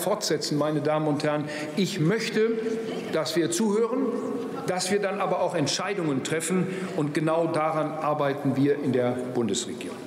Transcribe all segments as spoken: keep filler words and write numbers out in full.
fortsetzen, meine Damen und Herren. Ich möchte, dass wir zuhören, dass wir dann aber auch Entscheidungen treffen. Und genau daran arbeiten wir in der Bundesregierung.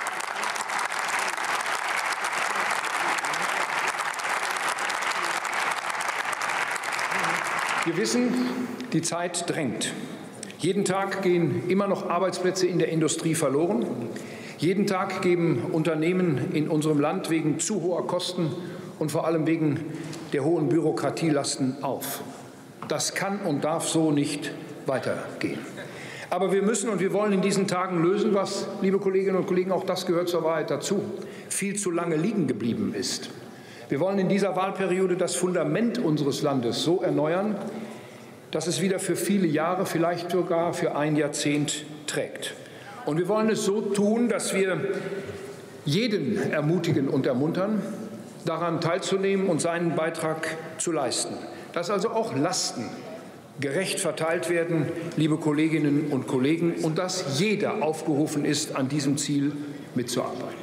Wir wissen, die Zeit drängt. Jeden Tag gehen immer noch Arbeitsplätze in der Industrie verloren. Jeden Tag geben Unternehmen in unserem Land wegen zu hoher Kosten und vor allem wegen der hohen Bürokratielasten auf. Das kann und darf so nicht weitergehen. Aber wir müssen und wir wollen in diesen Tagen lösen, was, liebe Kolleginnen und Kollegen, auch das gehört zur Wahrheit dazu, viel zu lange liegen geblieben ist. Wir wollen in dieser Wahlperiode das Fundament unseres Landes so erneuern, dass es wieder für viele Jahre, vielleicht sogar für ein Jahrzehnt trägt. Und wir wollen es so tun, dass wir jeden ermutigen und ermuntern, daran teilzunehmen und seinen Beitrag zu leisten. Dass also auch Lasten gerecht verteilt werden, liebe Kolleginnen und Kollegen, und dass jeder aufgerufen ist, an diesem Ziel mitzuarbeiten.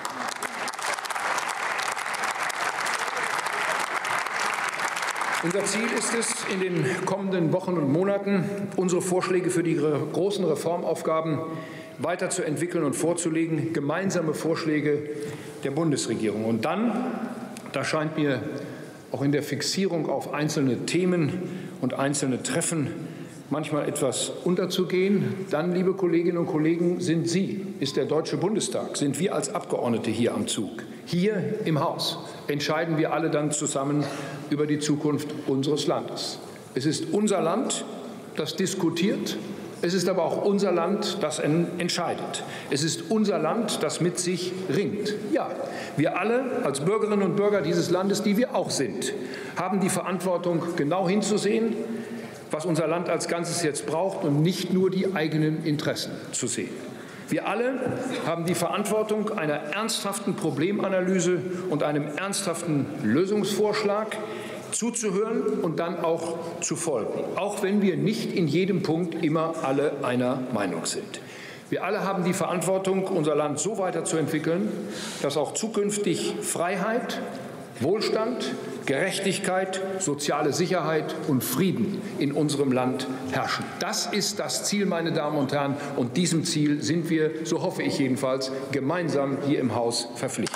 Unser Ziel ist es, in den kommenden Wochen und Monaten unsere Vorschläge für die großen Reformaufgaben weiterzuentwickeln und vorzulegen, gemeinsame Vorschläge der Bundesregierung. Und dann, da scheint mir auch in der Fixierung auf einzelne Themen und einzelne Treffen manchmal etwas unterzugehen, dann, liebe Kolleginnen und Kollegen, sind Sie, ist der Deutsche Bundestag, sind wir als Abgeordnete hier am Zug. Hier im Haus entscheiden wir alle dann zusammen über die Zukunft unseres Landes. Es ist unser Land, das diskutiert. Es ist aber auch unser Land, das entscheidet. Es ist unser Land, das mit sich ringt. Ja, wir alle als Bürgerinnen und Bürger dieses Landes, die wir auch sind, haben die Verantwortung, genau hinzusehen, was unser Land als Ganzes jetzt braucht und nicht nur die eigenen Interessen zu sehen. Wir alle haben die Verantwortung einer ernsthaften Problemanalyse und einem ernsthaften Lösungsvorschlag zuzuhören und dann auch zu folgen, auch wenn wir nicht in jedem Punkt immer alle einer Meinung sind. Wir alle haben die Verantwortung, unser Land so weiterzuentwickeln, dass auch zukünftig Freiheit, Wohlstand, Gerechtigkeit, soziale Sicherheit und Frieden in unserem Land herrschen. Das ist das Ziel, meine Damen und Herren, und diesem Ziel sind wir, so hoffe ich jedenfalls, gemeinsam hier im Haus verpflichtet.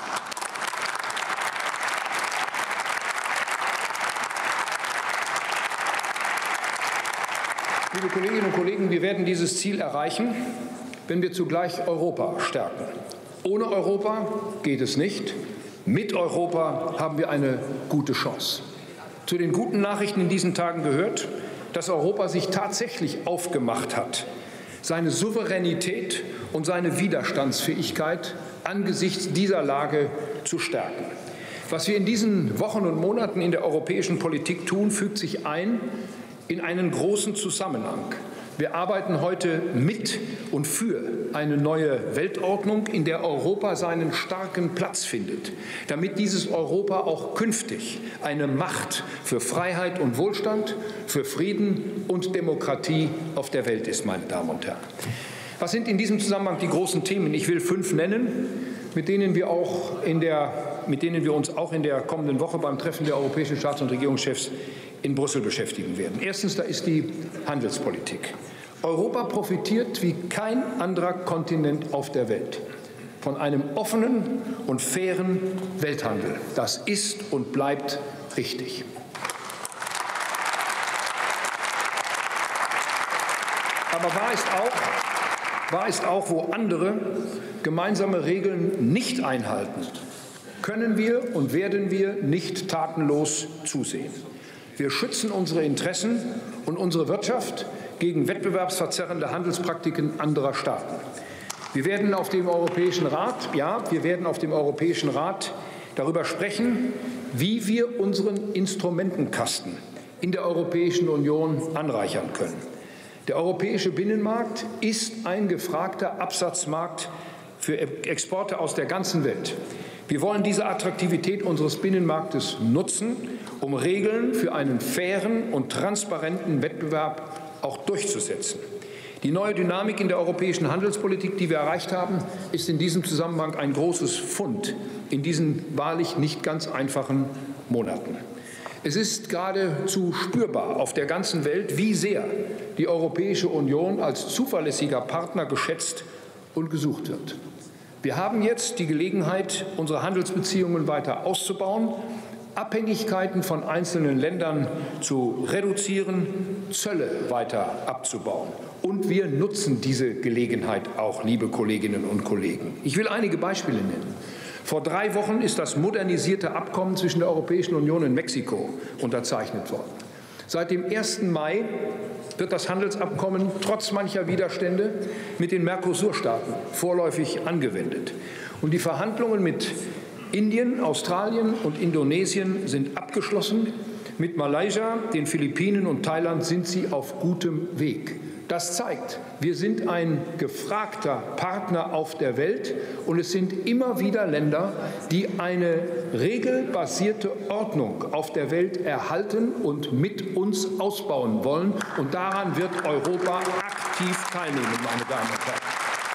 Liebe Kolleginnen und Kollegen, wir werden dieses Ziel erreichen, wenn wir zugleich Europa stärken. Ohne Europa geht es nicht. Mit Europa haben wir eine gute Chance. Zu den guten Nachrichten in diesen Tagen gehört, dass Europa sich tatsächlich aufgemacht hat, seine Souveränität und seine Widerstandsfähigkeit angesichts dieser Lage zu stärken. Was wir in diesen Wochen und Monaten in der europäischen Politik tun, fügt sich ein in einen großen Zusammenhang. Wir arbeiten heute mit und für eine neue Weltordnung, in der Europa seinen starken Platz findet, damit dieses Europa auch künftig eine Macht für Freiheit und Wohlstand, für Frieden und Demokratie auf der Welt ist, meine Damen und Herren. Was sind in diesem Zusammenhang die großen Themen? Ich will fünf nennen, mit denen wir, auch in der, mit denen wir uns auch in der kommenden Woche beim Treffen der europäischen Staats- und Regierungschefs in Brüssel beschäftigen werden. Erstens, da ist die Handelspolitik. Europa profitiert wie kein anderer Kontinent auf der Welt von einem offenen und fairen Welthandel. Das ist und bleibt richtig. Aber wahr ist auch, wahr ist auch, wo andere gemeinsame Regeln nicht einhalten, können wir und werden wir nicht tatenlos zusehen. Wir schützen unsere Interessen und unsere Wirtschaft gegen wettbewerbsverzerrende Handelspraktiken anderer Staaten. Wir werden auf dem Europäischen Rat, ja, wir werden auf dem Europäischen Rat darüber sprechen, wie wir unseren Instrumentenkasten in der Europäischen Union anreichern können. Der europäische Binnenmarkt ist ein gefragter Absatzmarkt für Exporte aus der ganzen Welt. Wir wollen diese Attraktivität unseres Binnenmarktes nutzen, um Regeln für einen fairen und transparenten Wettbewerb auch durchzusetzen. Die neue Dynamik in der europäischen Handelspolitik, die wir erreicht haben, ist in diesem Zusammenhang ein großes Fund in diesen wahrlich nicht ganz einfachen Monaten. Es ist geradezu spürbar auf der ganzen Welt, wie sehr die Europäische Union als zuverlässiger Partner geschätzt und gesucht wird. Wir haben jetzt die Gelegenheit, unsere Handelsbeziehungen weiter auszubauen, Abhängigkeiten von einzelnen Ländern zu reduzieren, Zölle weiter abzubauen. Und wir nutzen diese Gelegenheit auch, liebe Kolleginnen und Kollegen. Ich will einige Beispiele nennen. Vor drei Wochen ist das modernisierte Abkommen zwischen der Europäischen Union und Mexiko unterzeichnet worden. Seit dem ersten Mai wird das Handelsabkommen trotz mancher Widerstände mit den Mercosur-Staaten vorläufig angewendet. Und die Verhandlungen mit Indien, Australien und Indonesien sind abgeschlossen. Mit Malaysia, den Philippinen und Thailand sind sie auf gutem Weg. Das zeigt, wir sind ein gefragter Partner auf der Welt, und es sind immer wieder Länder, die eine regelbasierte Ordnung auf der Welt erhalten und mit uns ausbauen wollen. Und daran wird Europa aktiv teilnehmen, meine Damen und Herren.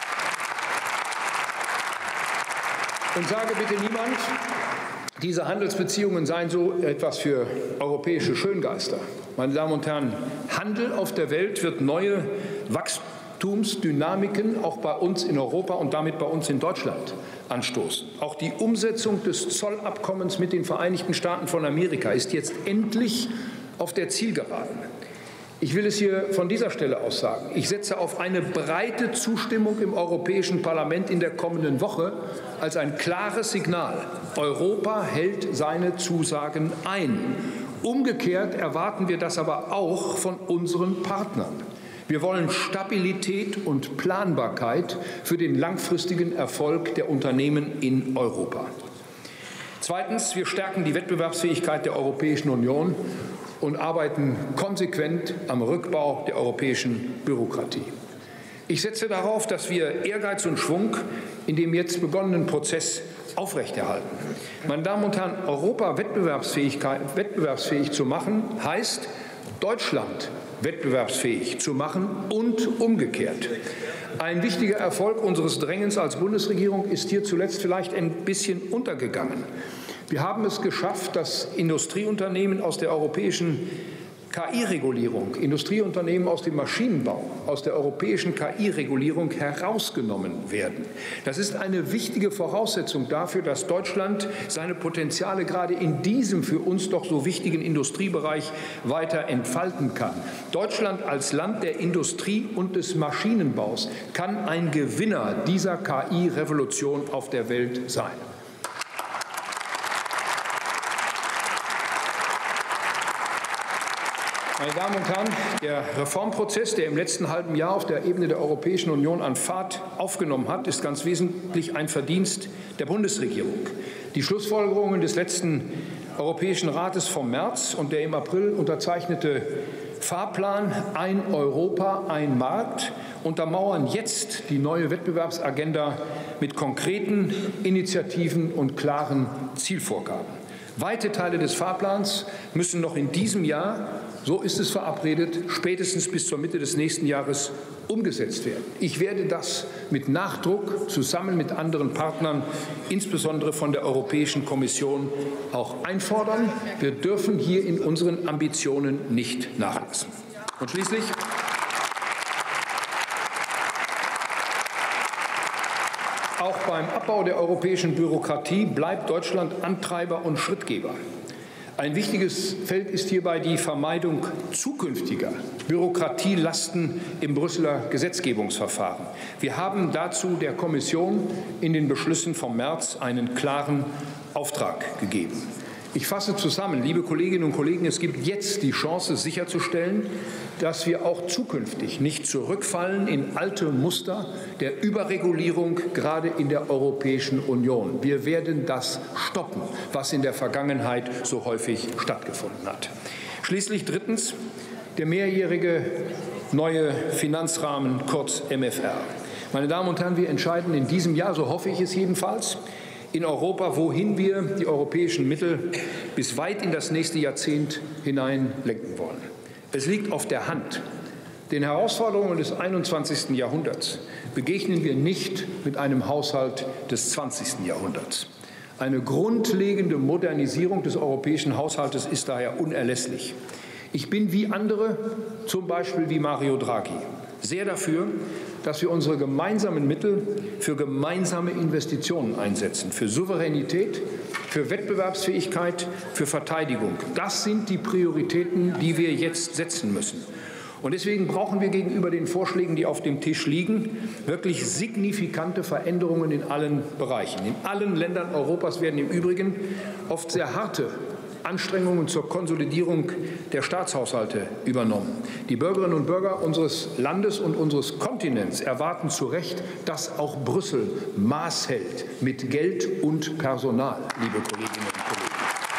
Und sage bitte niemand, diese Handelsbeziehungen seien so etwas für europäische Schöngeister. Meine Damen und Herren, Handel auf der Welt wird neue Wachstumsdynamiken auch bei uns in Europa und damit bei uns in Deutschland anstoßen. Auch die Umsetzung des Zollabkommens mit den Vereinigten Staaten von Amerika ist jetzt endlich auf der Zielgeraden. Ich will es hier von dieser Stelle aus sagen. Ich setze auf eine breite Zustimmung im Europäischen Parlament in der kommenden Woche als ein klares Signal. Europa hält seine Zusagen ein. Umgekehrt erwarten wir das aber auch von unseren Partnern. Wir wollen Stabilität und Planbarkeit für den langfristigen Erfolg der Unternehmen in Europa. Zweitens, wir stärken die Wettbewerbsfähigkeit der Europäischen Union und arbeiten konsequent am Rückbau der europäischen Bürokratie. Ich setze darauf, dass wir Ehrgeiz und Schwung in dem jetzt begonnenen Prozess aufrechterhalten. Meine Damen und Herren, Europa wettbewerbsfähig zu machen, heißt, Deutschland wettbewerbsfähig zu machen und umgekehrt. Ein wichtiger Erfolg unseres Drängens als Bundesregierung ist hier zuletzt vielleicht ein bisschen untergegangen. Wir haben es geschafft, dass Industrieunternehmen aus der europäischen K I-Regulierung, Industrieunternehmen aus dem Maschinenbau, aus der europäischen K I-Regulierung herausgenommen werden. Das ist eine wichtige Voraussetzung dafür, dass Deutschland seine Potenziale gerade in diesem für uns doch so wichtigen Industriebereich weiter entfalten kann. Deutschland als Land der Industrie und des Maschinenbaus kann ein Gewinner dieser K I-Revolution auf der Welt sein. Meine Damen und Herren, der Reformprozess, der im letzten halben Jahr auf der Ebene der Europäischen Union an Fahrt aufgenommen hat, ist ganz wesentlich ein Verdienst der Bundesregierung. Die Schlussfolgerungen des letzten Europäischen Rates vom März und der im April unterzeichnete Fahrplan Ein Europa, ein Markt untermauern jetzt die neue Wettbewerbsagenda mit konkreten Initiativen und klaren Zielvorgaben. Weite Teile des Fahrplans müssen noch in diesem Jahr, so ist es verabredet, spätestens bis zur Mitte des nächsten Jahres umgesetzt werden. Ich werde das mit Nachdruck zusammen mit anderen Partnern, insbesondere von der Europäischen Kommission, auch einfordern. Wir dürfen hier in unseren Ambitionen nicht nachlassen. Und schließlich auch beim Abbau der europäischen Bürokratie bleibt Deutschland Antreiber und Schrittgeber. Ein wichtiges Feld ist hierbei die Vermeidung zukünftiger Bürokratielasten im Brüsseler Gesetzgebungsverfahren. Wir haben dazu der Kommission in den Beschlüssen vom März einen klaren Auftrag gegeben. Ich fasse zusammen, liebe Kolleginnen und Kollegen, es gibt jetzt die Chance sicherzustellen, dass wir auch zukünftig nicht zurückfallen in alte Muster der Überregulierung, gerade in der Europäischen Union. Wir werden das stoppen, was in der Vergangenheit so häufig stattgefunden hat. Schließlich drittens der mehrjährige neue Finanzrahmen, kurz M F R. Meine Damen und Herren, wir entscheiden in diesem Jahr, so hoffe ich es jedenfalls, in Europa, wohin wir die europäischen Mittel bis weit in das nächste Jahrzehnt hinein lenken wollen. Es liegt auf der Hand. Den Herausforderungen des einundzwanzigsten Jahrhunderts begegnen wir nicht mit einem Haushalt des zwanzigsten Jahrhunderts. Eine grundlegende Modernisierung des europäischen Haushaltes ist daher unerlässlich. Ich bin wie andere, zum Beispiel wie Mario Draghi, sehr dafür, dass wir unsere gemeinsamen Mittel für gemeinsame Investitionen einsetzen, für Souveränität, für Wettbewerbsfähigkeit, für Verteidigung. Das sind die Prioritäten, die wir jetzt setzen müssen. Und deswegen brauchen wir gegenüber den Vorschlägen, die auf dem Tisch liegen, wirklich signifikante Veränderungen in allen Bereichen. In allen Ländern Europas werden im Übrigen oft sehr harte Anstrengungen zur Konsolidierung der Staatshaushalte übernommen. Die Bürgerinnen und Bürger unseres Landes und unseres Kontinents erwarten zu Recht, dass auch Brüssel Maß hält mit Geld und Personal, liebe Kolleginnen und Kollegen.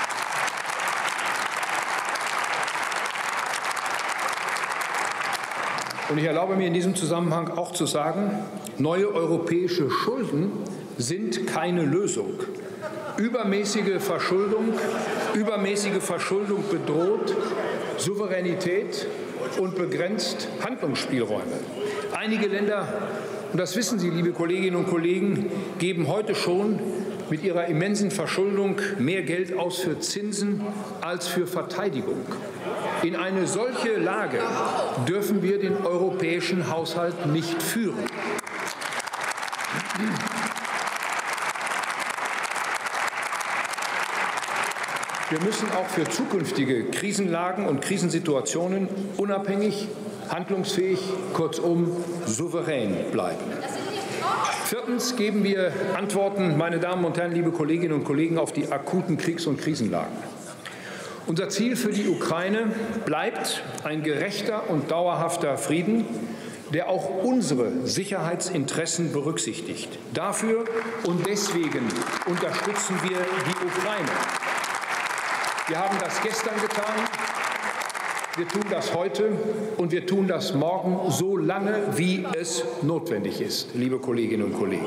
Und ich erlaube mir in diesem Zusammenhang auch zu sagen, neue europäische Schulden sind keine Lösung. Übermäßige Verschuldung, übermäßige Verschuldung bedroht Souveränität und begrenzt Handlungsspielräume. Einige Länder, und das wissen Sie, liebe Kolleginnen und Kollegen, geben heute schon mit ihrer immensen Verschuldung mehr Geld aus für Zinsen als für Verteidigung. In eine solche Lage dürfen wir den europäischen Haushalt nicht führen. Wir müssen auch für zukünftige Krisenlagen und Krisensituationen unabhängig, handlungsfähig, kurzum souverän bleiben. Viertens geben wir Antworten, meine Damen und Herren, liebe Kolleginnen und Kollegen, auf die akuten Kriegs- und Krisenlagen. Unser Ziel für die Ukraine bleibt ein gerechter und dauerhafter Frieden, der auch unsere Sicherheitsinteressen berücksichtigt. Dafür und deswegen unterstützen wir die Ukraine. Wir haben das gestern getan, wir tun das heute und wir tun das morgen, so lange wie es notwendig ist, liebe Kolleginnen und Kollegen.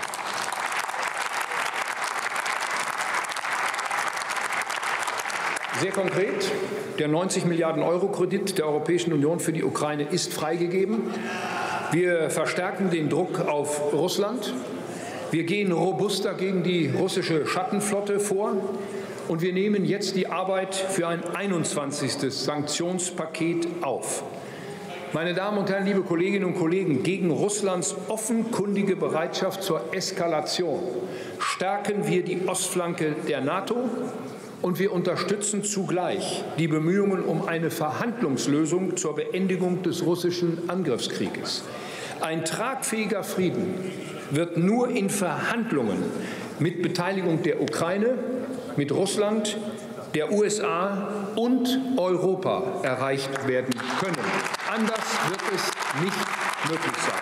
Sehr konkret, der neunzig Milliarden Euro Kredit der Europäischen Union für die Ukraine ist freigegeben. Wir verstärken den Druck auf Russland. Wir gehen robuster gegen die russische Schattenflotte vor. Und wir nehmen jetzt die Arbeit für ein einundzwanzigstes Sanktionspaket auf. Meine Damen und Herren, liebe Kolleginnen und Kollegen, gegen Russlands offenkundige Bereitschaft zur Eskalation stärken wir die Ostflanke der NATO und wir unterstützen zugleich die Bemühungen um eine Verhandlungslösung zur Beendigung des russischen Angriffskrieges. Ein tragfähiger Frieden wird nur in Verhandlungen mit Beteiligung der Ukraine, mit Russland, der U S A und Europa erreicht werden können. Anders wird es nicht möglich sein.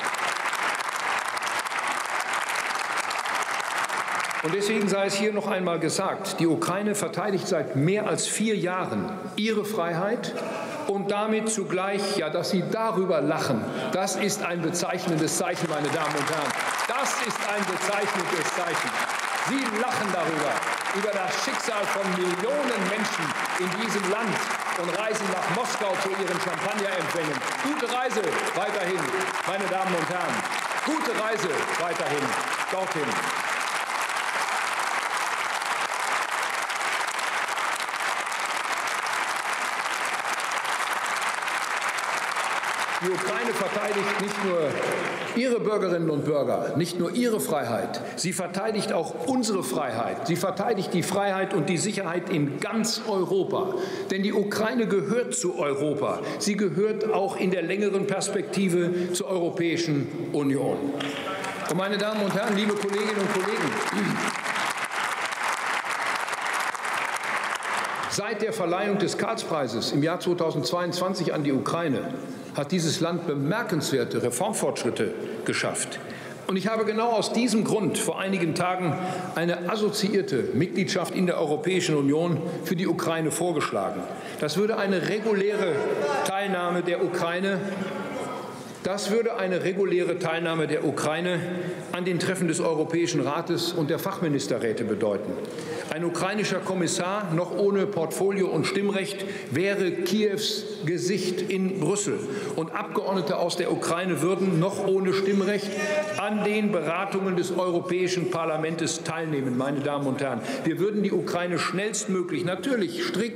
Und deswegen sei es hier noch einmal gesagt, die Ukraine verteidigt seit mehr als vier Jahren ihre Freiheit und damit zugleich, ja, dass Sie darüber lachen, das ist ein bezeichnendes Zeichen, meine Damen und Herren. Das ist ein bezeichnendes Zeichen. Sie lachen darüber, über das Schicksal von Millionen Menschen in diesem Land und reisen nach Moskau zu ihren Champagnerempfängen. Gute Reise weiterhin, meine Damen und Herren. Gute Reise weiterhin dorthin. Die Ukraine verteidigt nicht nur ihre Bürgerinnen und Bürger, nicht nur ihre Freiheit, sie verteidigt auch unsere Freiheit. Sie verteidigt die Freiheit und die Sicherheit in ganz Europa. Denn die Ukraine gehört zu Europa. Sie gehört auch in der längeren Perspektive zur Europäischen Union. Und meine Damen und Herren, liebe Kolleginnen und Kollegen, seit der Verleihung des Karlspreises im Jahr zweitausendzweiundzwanzig an die Ukraine hat dieses Land bemerkenswerte Reformfortschritte geschafft. Und ich habe genau aus diesem Grund vor einigen Tagen eine assoziierte Mitgliedschaft in der Europäischen Union für die Ukraine vorgeschlagen. Das würde eine reguläre Teilnahme der Ukraine Das würde eine reguläre Teilnahme der Ukraine an den Treffen des Europäischen Rates und der Fachministerräte bedeuten. Ein ukrainischer Kommissar, noch ohne Portfolio und Stimmrecht, wäre Kiews Gesicht in Brüssel. Und Abgeordnete aus der Ukraine würden, noch ohne Stimmrecht, an den Beratungen des Europäischen Parlaments teilnehmen. Meine Damen und Herren, wir würden die Ukraine schnellstmöglich, natürlich strikt